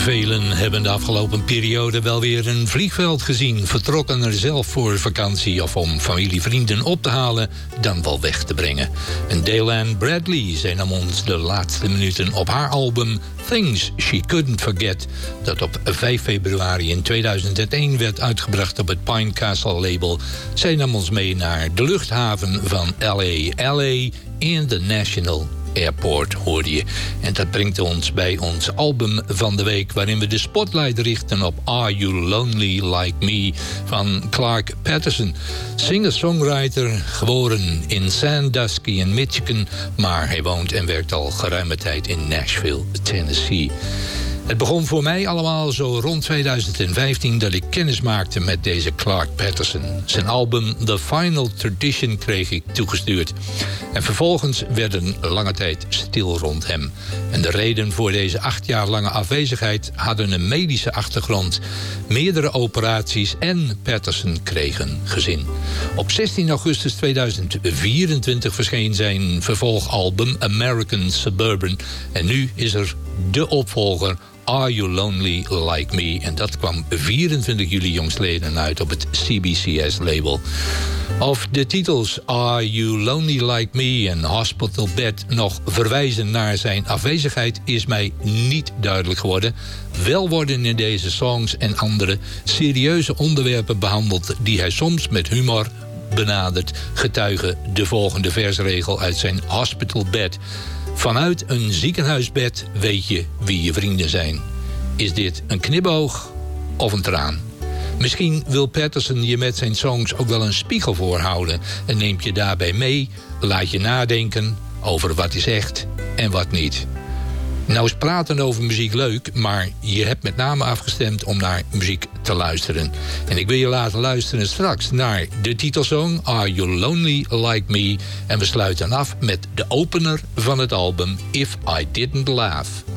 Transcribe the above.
Velen hebben de afgelopen periode wel weer een vliegveld gezien. Vertrokken er zelf voor vakantie of om familie-vrienden op te halen, dan wel weg te brengen. En Daylan Bradley zei nam ons de laatste minuten op haar album Things She Couldn't Forget, dat op 5 februari in 2001 werd uitgebracht op het Pine Castle label. Zij nam ons mee naar de luchthaven van LA in de National Airport, hoorde je. En dat brengt ons bij ons album van de week, waarin we de spotlight richten op Are You Lonely Like Me van Clark Patterson. Singer-songwriter, geboren in Sandusky in Michigan, maar hij woont en werkt al geruime tijd in Nashville, Tennessee. Het begon voor mij allemaal zo rond 2015 dat ik kennis maakte met deze Clark Patterson. Zijn album The Final Tradition kreeg ik toegestuurd. En vervolgens werd een lange tijd stil rond hem. En de reden voor deze 8 jaar lange afwezigheid hadden een medische achtergrond. Meerdere operaties en Patterson kreeg een gezin. Op 16 augustus 2024 verscheen zijn vervolgalbum American Suburban. En nu is er de opvolger Are You Lonely Like Me? En dat kwam 24 juli jongstleden uit op het CBCS-label. Of de titels Are You Lonely Like Me en Hospital Bed nog verwijzen naar zijn afwezigheid is mij niet duidelijk geworden. Wel worden in deze songs en andere serieuze onderwerpen behandeld die hij soms met humor benadert, getuige de volgende versregel uit zijn Hospital Bed. Vanuit een ziekenhuisbed weet je wie je vrienden zijn. Is dit een knipoog of een traan? Misschien wil Patterson je met zijn songs ook wel een spiegel voorhouden en neemt je daarbij mee, laat je nadenken over wat is echt en wat niet. Nou is praten over muziek leuk, maar je hebt met name afgestemd om naar muziek te luisteren. En ik wil je laten luisteren straks naar de titelsong Are You Lonely Like Me? En we sluiten af met de opener van het album If I Didn't Laugh.